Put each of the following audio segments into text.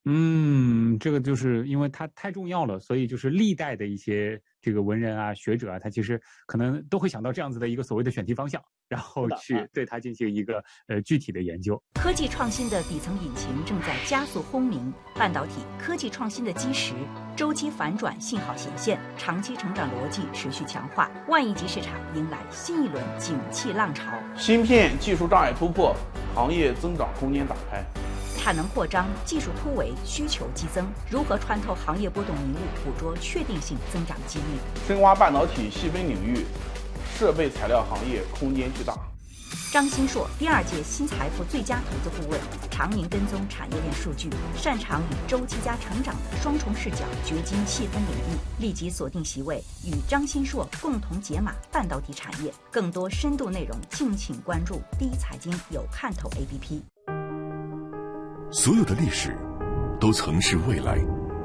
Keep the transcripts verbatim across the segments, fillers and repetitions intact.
嗯，这个就是因为它太重要了，所以就是历代的一些这个文人啊、学者啊，他其实可能都会想到这样子的一个所谓的选题方向，然后去对它进行一个呃具体的研究。 科技创新的底层引擎正在加速轰鸣，半导体科技创新的基石周期反转信号显现，长期成长逻辑持续强化，万亿级市场迎来新一轮景气浪潮。 芯片技术障碍突破，行业增长空间打开。 产能扩张，技术突围，需求激增，如何穿透行业波动迷雾，捕捉确定性增长机遇？ 深挖半导体细分领域，设备材料行业空间巨大。 张新硕，第二届新财富最佳投资顾问，常年跟踪产业链数据，擅长与周期加成长的双重视角掘金细分领域。立即锁定席位，与张新硕共同解码半导体产业。更多深度内容，敬请关注第一财经有看头 A P P。 所有的历史都曾是未来，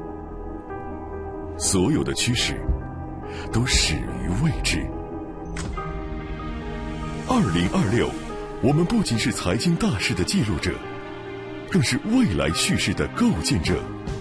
所有的趋势都始于未知。二零二六，我们不仅是财经大事的记录者，更是未来叙事的构建者。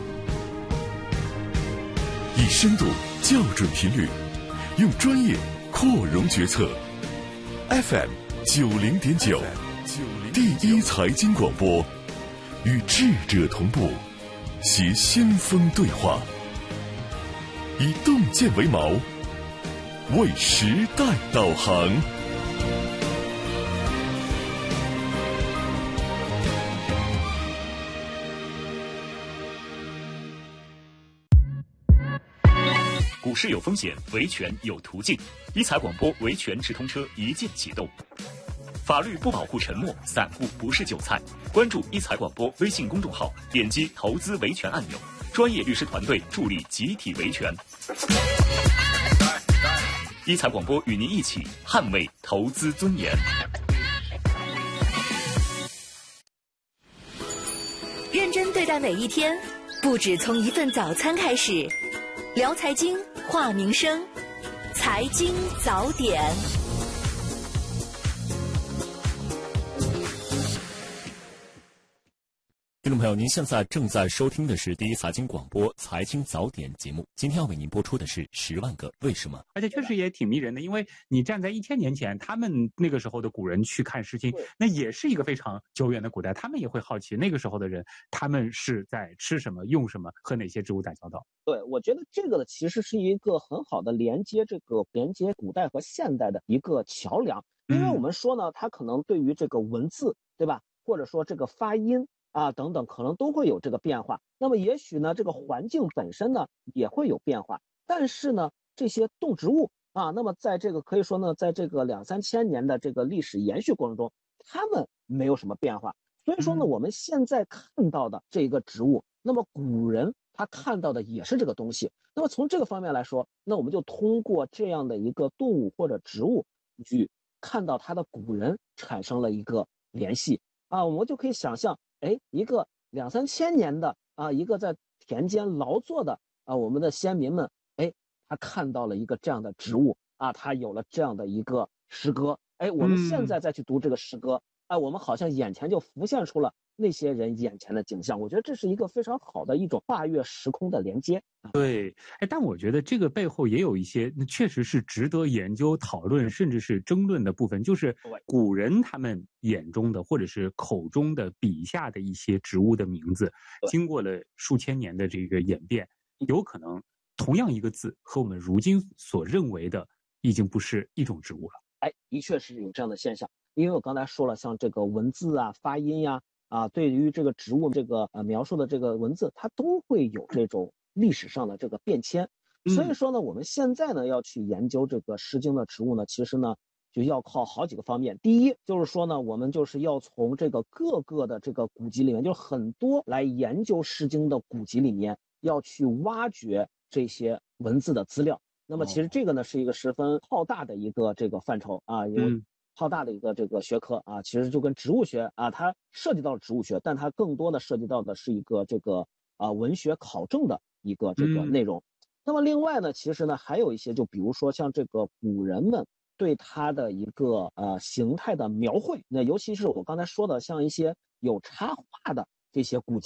以深度校准频率，用专业扩容决策。F M 九零点九，第一财经广播。与智者同步，携先锋对话，以洞见为锚，为时代导航。 股市有风险，维权有途径。一财广播维权直通车一键启动。法律不保护沉默，散户不是韭菜。关注一财广播微信公众号，点击投资维权按钮，专业律师团队助力集体维权。一财广播与您一起捍卫投资尊严。 认真对待每一天，不止从一份早餐开始。聊财经，话民生，财经早点。 听众朋友，您现在正在收听的是第一财经广播财经早点节目。今天要为您播出的是十万个为什么， 而且确实也挺迷人的，因为你站在一千年前，他们那个时候的古人去看《诗经》，那也是一个非常久远的古代，他们也会好奇那个时候的人，他们是在吃什么、用什么、和哪些植物打交道。 对，我觉得这个呢，其实是一个很好的连接这个连接古代和现代的一个桥梁，因为我们说呢，它可能对于这个文字，对吧，或者说这个发音。啊，等等，可能都会有这个变化。那么也许呢，这个环境本身呢也会有变化。但是呢，这些动植物啊，那么在这个可以说呢，在这个两三千年的这个历史延续过程中，它们没有什么变化。所以说呢，我们现在看到的这个植物，那么古人他看到的也是这个东西。那么从这个方面来说，那我们就通过这样的一个动物或者植物去看到它的古人产生了一个联系啊，我们就可以想象。哎，一个两三千年的啊，一个在田间劳作的啊，我们的先民们，哎，他看到了一个这样的植物啊，他有了这样的一个诗歌。哎，我们现在再去读这个诗歌，啊，我们好像眼前就浮现出了那些人眼前的景象。我觉得这是一个非常好的一种跨越时空的连接。 对，哎，但我觉得这个背后也有一些确实是值得研究、讨论，甚至是争论的部分，就是古人他们眼中的或者是口中的笔下的一些植物的名字，经过了数千年的这个演变，有可能同样一个字和我们如今所认为的已经不是一种植物了。 哎，的确是有这样的现象，因为我刚才说了，像这个文字啊、发音呀、啊，啊，对于这个植物这个呃描述的这个文字，它都会有这种历史上的这个变迁。所以说呢，我们现在呢要去研究这个《诗经》的植物呢，其实呢就要靠好几个方面。第一就是说呢，我们就是要从这个各个的这个古籍里面，就是很多来研究《诗经》的古籍里面，要去挖掘这些文字的资料。那么其实这个呢是一个十分浩大的一个这个范畴啊，有浩大的一个这个学科啊，其实就跟植物学啊，它涉及到了植物学，但它更多的涉及到的是一个这个啊文学考证的一个这个内容。那么另外呢，其实呢还有一些，就比如说像这个古人们对它的一个呃形态的描绘，那尤其是我刚才说的像一些有插画的这些古籍，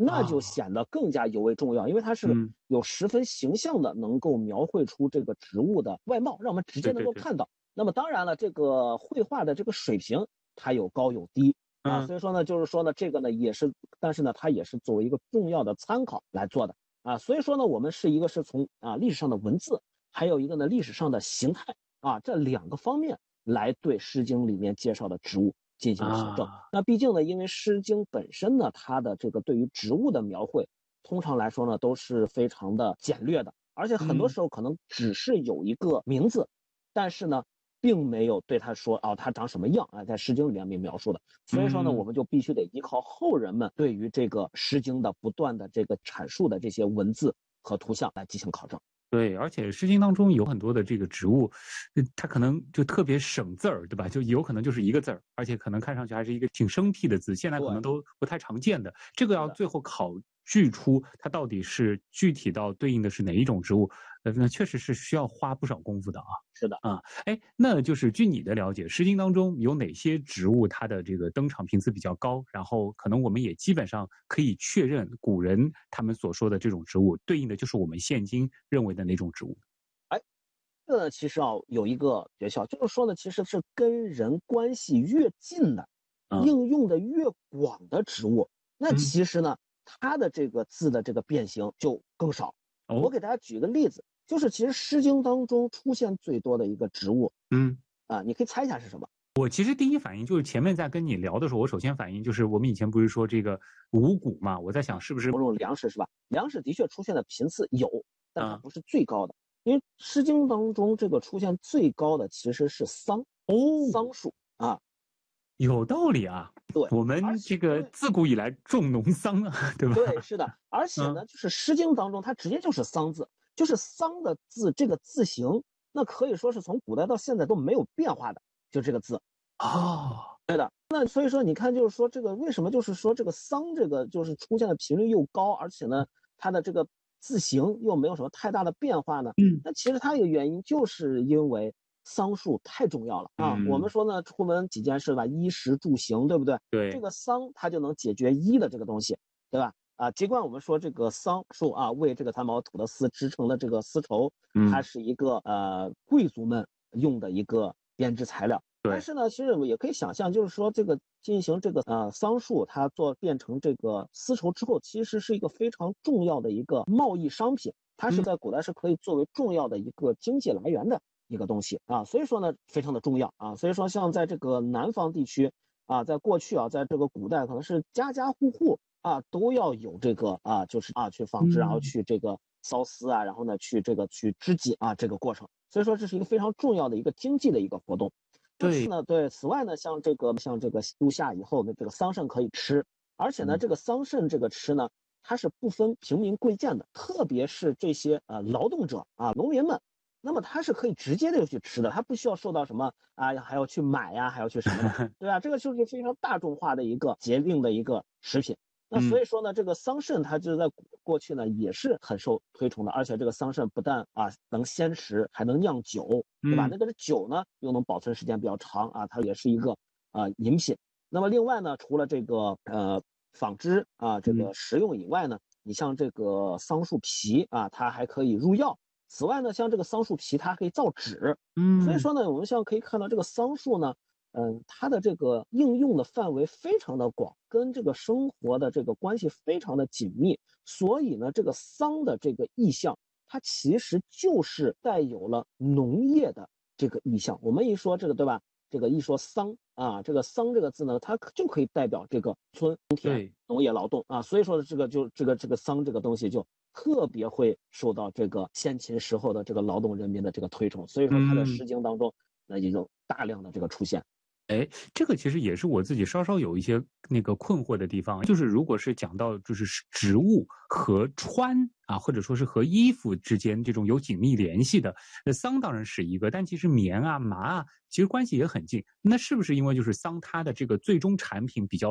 那就显得更加尤为重要，因为它是有十分形象的能够描绘出这个植物的外貌，让我们直接能够看到。对对对，那么当然了，这个绘画的这个水平它有高有低啊，嗯、所以说呢，就是说呢，这个呢也是，但是呢，它也是作为一个重要的参考来做的啊。所以说呢，我们是一个是从啊历史上的文字，还有一个呢历史上的形态啊这两个方面来对《诗经》里面介绍的植物进行考证。啊、那毕竟呢，因为《诗经》本身呢，它的这个对于植物的描绘，通常来说呢都是非常的简略的，而且很多时候可能只是有一个名字，嗯、但是呢，并没有对它说哦，它长什么样啊，在《诗经》里面没描述的。所以说呢，嗯、我们就必须得依靠后人们对于这个《诗经》的不断的这个阐述的这些文字和图像来进行考证。 对，而且《诗经》当中有很多的这个植物，它可能就特别省字儿，对吧？就有可能就是一个字儿，而且可能看上去还是一个挺生僻的字，现在可能都不太常见的。这个要最后考据出它到底是具体到对应的是哪一种植物，呃，那确实是需要花不少功夫的啊。 是的啊，哎，那就是据你的了解，《诗经》当中有哪些植物它的这个登场频次比较高？然后可能我们也基本上可以确认古人他们所说的这种植物对应的就是我们现今认为的哪种植物？ 哎，这个其实啊有一个诀窍，就是说呢，其实是跟人关系越近的，嗯、应用的越广的植物，那其实呢，嗯、它的这个字的这个变形就更少。哦、我给大家举个例子。就是其实《诗经》当中出现最多的一个植物，嗯啊，你可以猜一下是什么？ 我其实第一反应就是前面在跟你聊的时候，我首先反应就是我们以前不是说这个五谷嘛，我在想是不是某种粮食是吧？粮食的确出现的频次有，但它不是最高的，啊、因为《诗经》当中这个出现最高的其实是桑哦，桑树啊， 有道理啊。 对， 我们这个自古以来重农桑啊，对吧？ 对，是的，而且呢，嗯、就是《诗经》当中它直接就是桑字。就是桑的字，这个字形，那可以说是从古代到现在都没有变化的，就这个字。 哦， 对的。那所以说，你看，就是说这个为什么就是说这个桑这个就是出现的频率又高，而且呢，它的这个字形又没有什么太大的变化呢？嗯，那其实它一个原因就是因为桑树太重要了啊。嗯、我们说呢，出门几件事吧，衣食住行，对不对？ 对， 这个桑它就能解决衣的这个东西，对吧？啊，尽管我们说这个桑树啊，为这个蚕毛吐的丝织成的这个丝绸，它是一个呃贵族们用的一个编织材料。但是呢，其实也可以想象，就是说这个进行这个呃桑树它做变成这个丝绸之后，其实是一个非常重要的一个贸易商品，它是在古代是可以作为重要的一个经济来源的一个东西啊，所以说呢非常的重要啊。所以说像在这个南方地区啊，在过去啊，在这个古代可能是家家户户啊都要有这个啊，就是啊去纺织，然后去这个缫丝啊，然后呢去这个去织锦啊这个过程，所以说这是一个非常重要的一个经济的一个活动。但是呢，对，此外呢，像这个像这个入夏以后的这个桑葚可以吃，而且呢，这个桑葚这个吃呢，它是不分平民贵贱的，特别是这些呃劳动者啊，农民们，那么它是可以直接的就去吃的，它不需要受到什么啊，还要去买呀，还要去什么的，对吧？这个就是非常大众化的一个节令的一个食品。那所以说呢，这个桑葚它就在过去呢也是很受推崇的，而且这个桑葚不但啊能鲜食，还能酿酒，对吧？嗯、那个酒呢又能保存时间比较长啊，它也是一个啊、呃、饮品。那么另外呢，除了这个呃纺织啊这个食用以外呢，嗯、你像这个桑树皮啊，它还可以入药。此外呢，像这个桑树皮它还可以造纸。嗯，所以说呢，我们像可以看到这个桑树呢。嗯，它的这个应用的范围非常的广，跟这个生活的这个关系非常的紧密，所以呢，这个桑的这个意象，它其实就是带有了农业的这个意象。我们一说这个，对吧？这个一说桑啊，这个桑这个字呢，它就可以代表这个春天农业劳动啊，所以说这个就这个这个桑这个东西就特别会受到这个先秦时候的这个劳动人民的这个推崇，所以说它在《诗经》当中那也有大量的这个出现。 哎，这个其实也是我自己稍稍有一些那个困惑的地方，就是如果是讲到就是植物和穿啊，或者说是和衣服之间这种有紧密联系的，那桑当然是一个，但其实棉啊、麻啊，其实关系也很近。那是不是因为就是桑它的这个最终产品比较的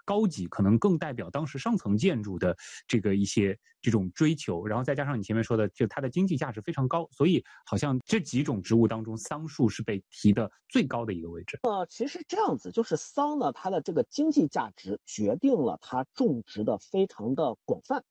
高级，可能更代表当时上层建筑的这个一些这种追求，然后再加上你前面说的，就它的经济价值非常高，所以好像这几种植物当中，桑树是被提的最高的一个位置。 呃，其实这样子，就是桑呢，它的这个经济价值决定了它种植的非常的广泛。